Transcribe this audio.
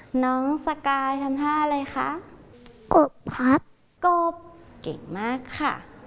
น้องสกายทำท่าอะไรคะกบครับกบเก่งมากค่ะ